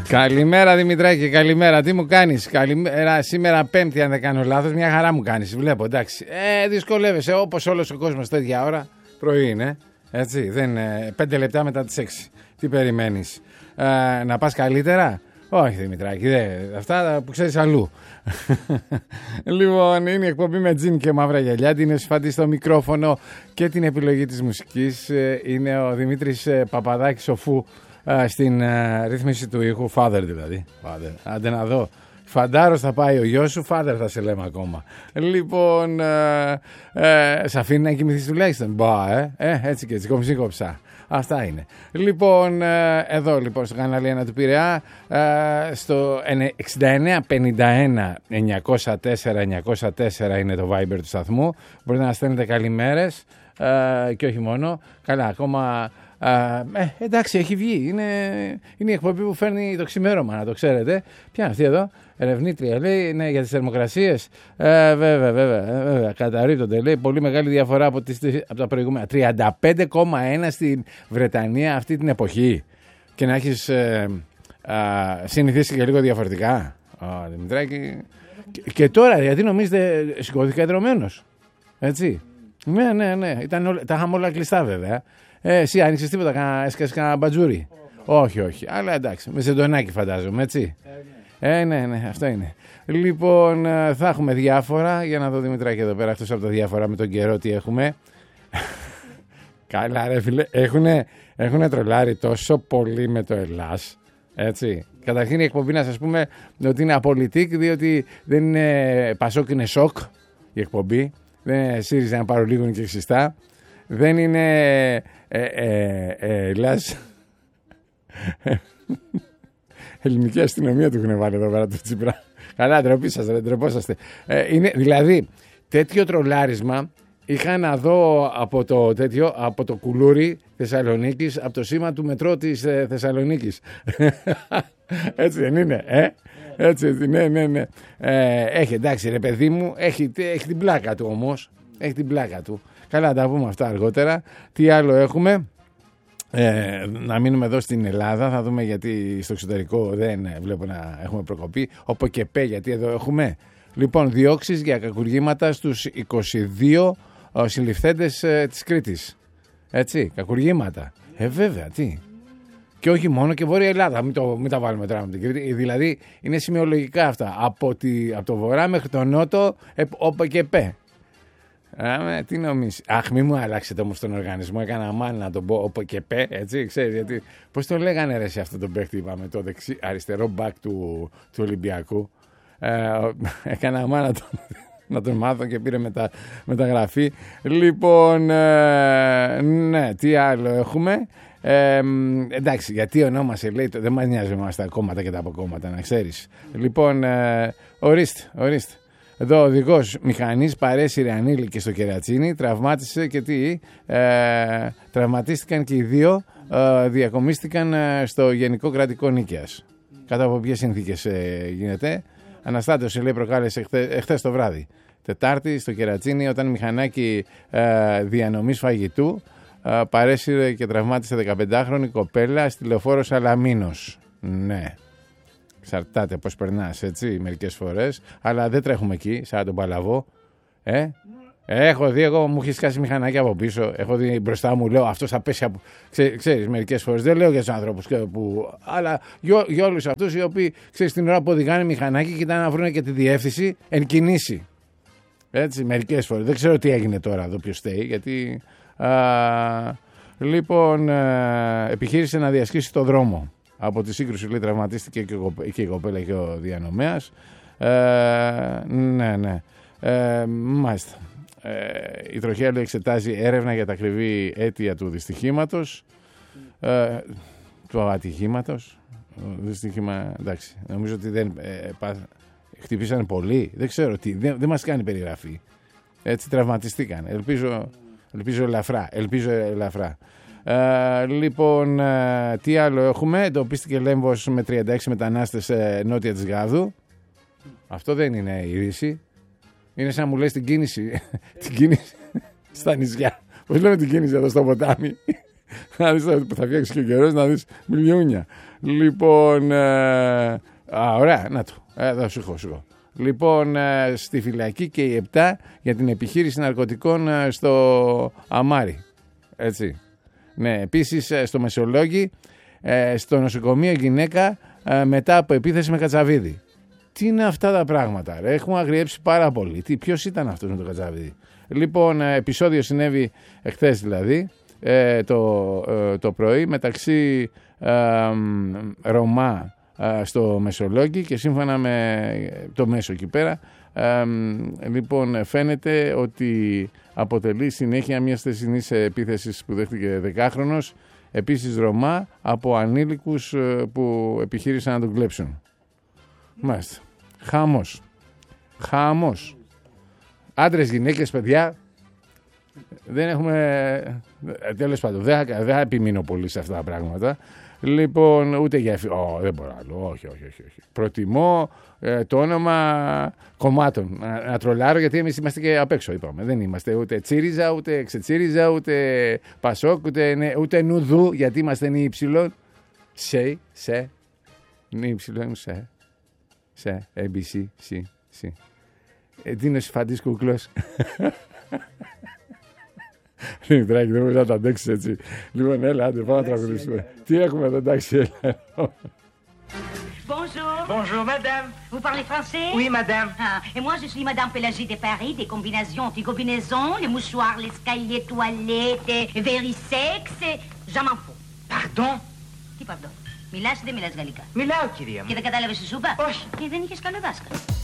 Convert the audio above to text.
Καλημέρα Δημητράκη, καλημέρα. Τι μου κάνεις? Καλημέρα, σήμερα Πέμπτη, αν δεν κάνω λάθος. Μια χαρά μου κάνεις. Βλέπω, εντάξει. Δυσκολεύεσαι όπως όλος ο κόσμος τέτοια ώρα. Πρωί είναι. Έτσι, δεν 5 λεπτά μετά τις 6. Τι περιμένεις? Να πας καλύτερα? Όχι Δημητράκη, αυτά που ξέρεις αλλού. Λοιπόν, είναι η εκπομπή με τζιν και μαύρα γυαλιά. Την εσφαντή στο μικρόφωνο και την επιλογή της μουσικής είναι ο Δημήτρης Παπαδάκης, ο Φου, στην ρύθμιση του ήχου. Father δηλαδή. Father. Άντε να δω. Φαντάρος θα πάει ο γιος σου, father θα σε λέμε ακόμα. Λοιπόν, σε αφήνει να κοιμηθείς τουλάχιστον? Μπα, έτσι και έτσι, κομψή-κοψά. Αυτά είναι. Λοιπόν, εδώ λοιπόν στο κανάλι 1 του Πειραιά, στο 6951-904-904 είναι το Viber του σταθμού. Μπορείτε να στέλνετε καλημέρες και όχι μόνο. Καλά, ακόμα... εντάξει, έχει βγει. Είναι η εκπομπή που φέρνει το ξημέρωμα, να το ξέρετε. Ποια είναι αυτή εδώ? Ερευνήτρια, λέει, ναι, για τις θερμοκρασίες. Βέβαια. Καταρρίπτονται, λέει, πολύ μεγάλη διαφορά από τα προηγούμενα. 35,1 στην Βρετανία αυτή την εποχή. Και να έχεις συνηθίσει και λίγο διαφορετικά. Δημητράκη. Και τώρα, γιατί νομίζετε, σηκώθηκα εδρωμένος? Έτσι. Ναι. Τα είχαμε όλα κλειστά, βέβαια. Εσύ άνοιξες τίποτα, έσκασες κανένα μπατζούρι? Όχι. Αλλά εντάξει, με σεντονάκι φαντάζομαι, έτσι. Ναι, αυτό είναι. Λοιπόν, θα έχουμε διάφορα. Για να δω Δημητράκη εδώ πέρα, εκτός από τα διάφορα με τον καιρό τι έχουμε. Καλά ρε φίλε, έχουνε τρολάρει τόσο πολύ με το Ελλάς. Έτσι. Καταρχήν η εκπομπή, να σας πούμε ότι είναι απολυτικ, διότι δεν είναι Πασόκ, είναι σοκ η εκπομπή. Δεν είναι ΣΥΡΙΖΑ να πάρω λίγο και ξυστά. Δεν είναι Ελλάς. Ελληνική αστυνομία του έχουν βάλει εδώ πέρα το Τσίπρα. Καλά, ντροπή σας, ντρεπόσαστε. Δηλαδή, τέτοιο τρολάρισμα είχα να δω από το κουλούρι Θεσσαλονίκης, από το σήμα του μετρό της Θεσσαλονίκης. Έτσι δεν είναι, Έτσι, ναι. Έχει, εντάξει ρε παιδί μου, έχει την πλάκα του όμως. Έχει την πλάκα του. Καλά, τα πούμε αυτά αργότερα. Τι άλλο έχουμε? Να μείνουμε εδώ στην Ελλάδα. Θα δούμε γιατί στο εξωτερικό δεν βλέπω να έχουμε προκοπή. Όπου και πέ, γιατί εδώ έχουμε. Λοιπόν, διώξεις για κακουργήματα στους 22 συλληφθέντες της Κρήτης. Έτσι, κακουργήματα. Βέβαια, τι. Και όχι μόνο, και Βόρεια Ελλάδα. Μην τα βάλουμε τώρα με την Κρήτη. Δηλαδή, είναι σημειολογικά αυτά. Από το βορρά μέχρι το νότο, όπου και πέ. Τι νομίζεις? Αχ, μη μου αλλάξετε όμως τον οργανισμό. Έκανα μάλλον να τον πω όπου και πέ, έτσι, ξέρεις γιατί. Πώς το λέγανε ρε σε αυτό τον παίχτη, είπαμε, το αριστερό μπακ του Ολυμπιακού. Έκανα μάλλον να τον μάθω και πήρε μεταγραφή. Λοιπόν, ναι, τι άλλο έχουμε? Εντάξει, γιατί ονόμασε, λέει, δεν μας νοιάζει μας τα κόμματα και τα αποκόμματα, να ξέρεις. Λοιπόν, ορίστε. Εδώ ο οδηγός μηχανής παρέσυρε ανήλικη στο Κερατσίνι, τραυμάτισε και τραυματίστηκαν και οι δύο, διακομίστηκαν στο Γενικό Κρατικό Νίκαιας. Κάτω από ποιες συνθήκες γίνεται? Αναστάτωση, λέει, προκάλεσε εχθές το βράδυ. Τετάρτη στο Κερατσίνι, όταν μηχανάκι διανομής φαγητού παρέσυρε και τραυμάτισε 15χρονη κοπέλα στη λεωφόρο Σαλαμίνος. Ναι. Εξαρτάται πώς περνάς, έτσι, μερικές φορές. Αλλά δεν τρέχουμε εκεί, σαν τον Παλαβό. Έχω δει, εγώ μου έχει σκάσει μηχανάκι από πίσω. Έχω δει μπροστά μου, λέω, αυτός θα πέσει από... Ξέρεις, μερικές φορές. Δεν λέω για τους ανθρώπους αλλά για όλους αυτούς οι οποίοι, ξέρεις, την ώρα που οδηγάνε μηχανάκι, κοιτάνε να βρουν και τη διεύθυνση εν κινήσει. Έτσι, μερικές φορές. Δεν ξέρω τι έγινε τώρα εδώ, ποιος στέει, γιατί... Λοιπόν, επιχείρησε να διασχίσει το δρόμο. Από τη σύγκρουση, λέει, τραυματίστηκε και η κοπέλα και ο διανομέας. Ναι. Μάλιστα. Η τροχέα, λέει, εξετάζει έρευνα για τα ακριβή αίτια του δυστυχήματος. Του ατυχήματος. Δυστυχήμα, εντάξει. Νομίζω ότι δεν χτυπήσανε πολύ. Δεν ξέρω τι. Δεν μας κάνει περιγραφή. Έτσι τραυματιστήκαν. Ελπίζω ελαφρά. Λοιπόν, τι άλλο έχουμε? Εντοπίστηκε Λέμβος με 36 μετανάστες νότια της Γάδου. Αυτό δεν είναι είδηση. Είναι σαν να μου λες την κίνηση στα νησιά. Πώς λέμε την κίνηση εδώ στο ποτάμι? Να δεις που θα φτιάξει και ο καιρός, να δεις μιλιούνια. Λοιπόν, ωραία, να το. Εδώ σου έχω. Λοιπόν, στη φυλακή και οι 7 για την επιχείρηση ναρκωτικών στο Αμάρι. Έτσι. Ναι, επίσης στο Μεσολόγγι, στο νοσοκομείο γυναίκα μετά από επίθεση με κατσαβίδι. Τι είναι αυτά τα πράγματα, ρε? Έχουμε αγριέψει πάρα πολύ. Ποιος ήταν αυτός με το κατσαβίδι? Λοιπόν, επεισόδιο συνέβη εχθές δηλαδή, το πρωί, μεταξύ Ρωμά στο Μεσολόγγι και σύμφωνα με το μέσο εκεί πέρα, λοιπόν φαίνεται ότι αποτελεί συνέχεια μιας θεσινής επίθεσης που δέχτηκε 10χρονος, επίσης Ρωμά, από ανήλικους που επιχείρησαν να τον κλέψουν. Μάλιστα. Χάμος. Άντρες, γυναίκες, παιδιά. Δεν έχουμε... Τέλος πάντων, δεν θα επιμείνω πολύ σε αυτά τα πράγματα. Λοιπόν, ούτε για δεν μπορώ άλλο. Όχι. Προτιμώ το όνομα κομμάτων. Να τρολάρω, γιατί εμείς είμαστε και απ' έξω, είπαμε. Δεν είμαστε ούτε Τσίριζα, ούτε Ξετσίριζα, ούτε Πασόκ, ούτε Νουδού, γιατί είμαστε νη υψηλών. Νη υψηλών, σε, ABC, C. Δίνος Φαντής Κουκλός. Δημητράκη, δεν μπορεί να τα αντέξεις έτσι. Λοιπόν, έλα, άντε, πάμε να τραγουδήσουμε. Τι έχουμε εδώ, εντάξει, έλα. Bonjour. Bonjour, madame. Vous parlez français? Oui, madame. Et moi, je suis Madame Pélagie de Paris, des combinaisons, anti-combinaisons, les mouchoirs, les escaliers, toilettes, verisex, j'en m'en fous. Pardon? Τι pardon? Μιλάς ή δεν μιλάς γαλλικά? Μιλάω, κυρία μου. Και δεν κατάλαβες τι σου είπα? Όχι. Και δεν είχες καλό δάσκαλο.